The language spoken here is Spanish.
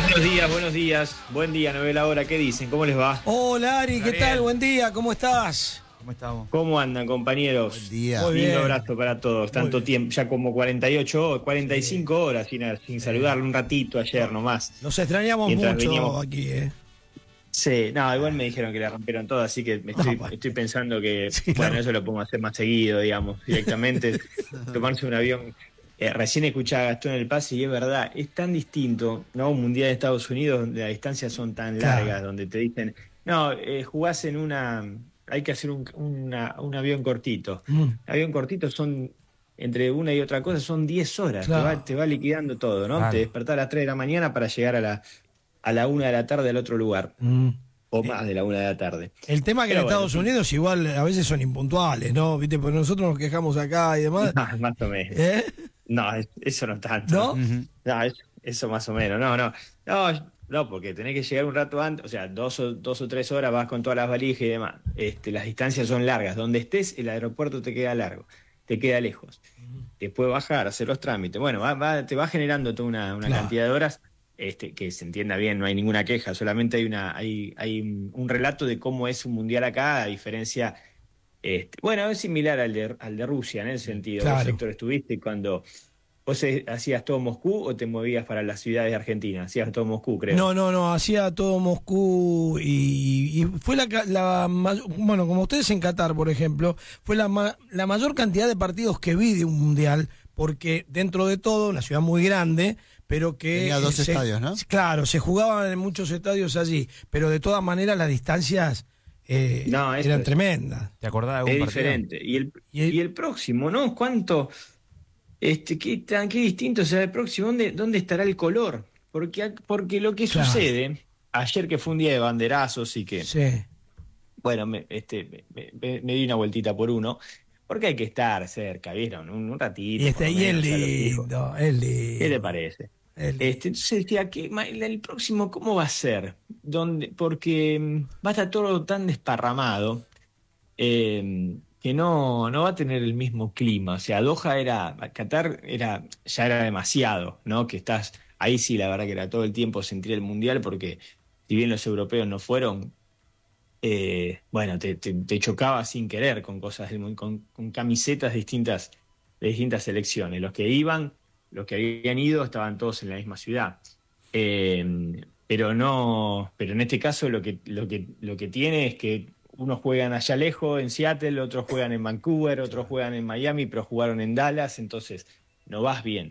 Buenos días, buenos días. Buen día, novela hora. ¿Qué dicen? ¿Cómo les va? Hola Ari, ¿qué tal? Buen día, ¿cómo estás? ¿Cómo estamos? ¿Cómo andan, compañeros? Buen día. Muy Lindo bien. abrazo para todos. Tanto tiempo, ya como 48 horas, 45 horas sin saludarle un ratito ayer nomás. Nos extrañamos Mientras mucho veníamos- aquí, ¿eh? Sí, no, igual me dijeron que la rompieron todas, así que estoy pensando que, Sí, bueno, claro. eso lo podemos hacer más seguido, digamos, directamente, tomarse un avión. Recién escuchaba a Gastón El Pase y es verdad, es tan distinto, ¿no? Un mundial de Estados Unidos donde las distancias son tan Claro. largas, donde te dicen, no, jugás en hay que hacer un avión cortito. Avión cortito son, entre una y otra cosa, son 10 horas, Claro. te va liquidando todo, ¿no? Claro. Te despertás a las 3 de la mañana para llegar a la 1 de la tarde al otro lugar. O más de la 1 de la tarde. El tema es que Pero en bueno, Estados sí. Unidos igual a veces son impuntuales, ¿no? ¿Viste? Porque nosotros nos quejamos acá y demás. Más o menos. ¿Eh? No, eso no tanto. ¿No? Ujú. No, eso más o menos. No, porque tenés que llegar un rato antes, o sea, dos o 3 horas vas con todas las valijas y demás. Las distancias son largas. Donde estés, el aeropuerto te queda largo, te queda lejos. Después bajar, hacer los trámites. Bueno, te va generando toda una Claro. cantidad de horas. Que se entienda bien, no hay ninguna queja, solamente hay un relato de cómo es un mundial acá, a diferencia, bueno, es similar al de Rusia en ese sentido. Claro. Vos, Héctor, estuviste cuando vos hacías todo Moscú o te movías para las ciudades de Argentina, hacías todo Moscú, creo. No, hacía todo Moscú y fue bueno, como ustedes en Qatar, por ejemplo, fue la mayor cantidad de partidos que vi de un mundial, porque dentro de todo, una ciudad muy grande, pero que... Tenía dos estadios, ¿no? Claro, se jugaban en muchos estadios allí, pero de todas maneras las distancias eran tremendas. ¿Te acordás de Es algún partido? diferente. Y el próximo, ¿no? ¿Cuánto? Qué distinto será el próximo. ¿Dónde estará el color? Porque lo que Claro. sucede, ayer que fue un día de banderazos y que, Sí. bueno, me di una vueltita por uno, porque hay que estar cerca, ¿vieron? Un ratito. Y por lo es menos, a los hijos. lindo, es lindo. ¿Qué te parece? Es lindo. Entonces decía que el próximo, ¿cómo va a ser? Porque va a estar todo tan desparramado que no va a tener el mismo clima. O sea, Qatar ya era demasiado, ¿no? Que estás ahí, sí, la verdad que era todo el tiempo sentir el mundial, porque si bien los europeos no fueron, bueno, te chocaba sin querer con cosas, con camisetas distintas de distintas selecciones. Los que habían ido estaban todos en la misma ciudad. Pero en este caso lo que tiene es que unos juegan allá lejos, en Seattle, otros juegan en Vancouver, otros juegan en Miami, pero jugaron en Dallas, entonces no vas bien.